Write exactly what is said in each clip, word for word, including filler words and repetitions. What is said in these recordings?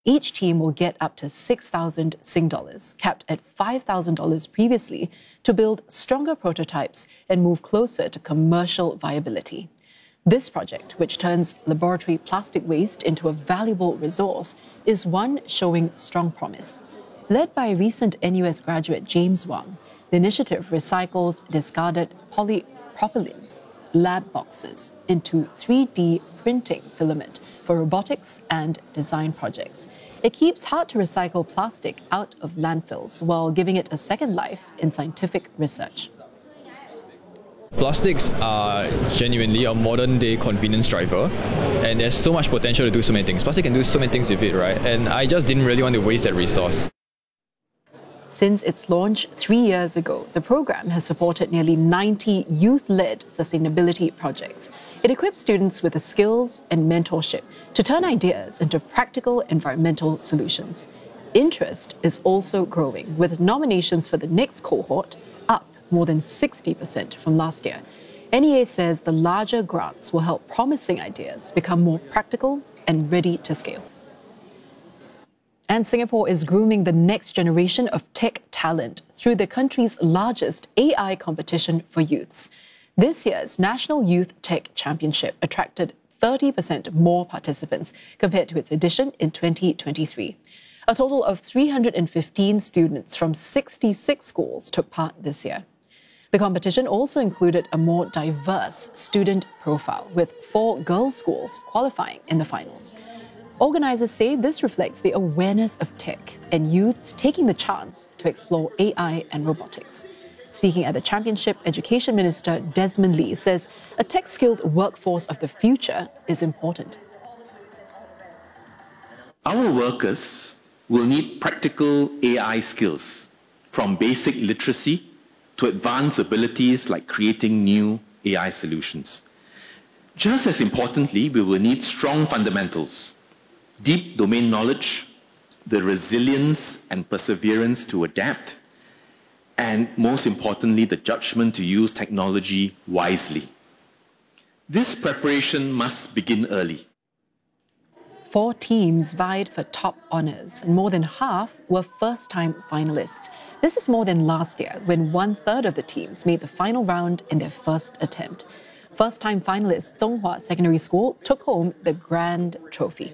Each team will get up to six thousand Sing dollars, capped at five thousand dollars previously, to build stronger prototypes and move closer to commercial viability. This project, which turns laboratory plastic waste into a valuable resource, is one showing strong promise. Led by recent N U S graduate James Wang, the initiative recycles discarded polypropylene lab boxes into three D printing filament for robotics and design projects. It keeps hard-to-recycle plastic out of landfills while giving it a second life in scientific research. Plastics are genuinely a modern-day convenience driver, and there's so much potential to do so many things. Plastic can do so many things with it, right? And I just didn't really want to waste that resource. Since its launch three years ago, the program has supported nearly ninety youth-led sustainability projects. It equips students with the skills and mentorship to turn ideas into practical environmental solutions. Interest is also growing, with nominations for the next cohort up more than sixty percent from last year. N E A says the larger grants will help promising ideas become more practical and ready to scale. And Singapore is grooming the next generation of tech talent through the country's largest A I competition for youths. This year's National Youth Tech Championship attracted thirty percent more participants compared to its edition in twenty twenty-three. A total of three hundred fifteen students from sixty-six schools took part this year. The competition also included a more diverse student profile, with four girls' schools qualifying in the finals. Organisers say this reflects the awareness of tech and youths taking the chance to explore A I and robotics. Speaking at the championship, Education Minister Desmond Lee says a tech-skilled workforce of the future is important. Our workers will need practical A I skills, from basic literacy to advanced abilities like creating new A I solutions. Just as importantly, we will need strong fundamentals, deep domain knowledge, the resilience and perseverance to adapt, and most importantly, the judgment to use technology wisely. This preparation must begin early. Four teams vied for top honours, and more than half were first-time finalists. This is more than last year, when one-third of the teams made the final round in their first attempt. First-time finalists Zhonghua Secondary School took home the grand trophy.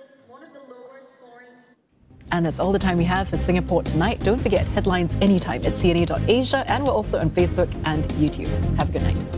And that's all the time we have for Singapore Tonight. Don't forget, headlines anytime at C N A dot asia, and we're also on Facebook and YouTube. Have a good night.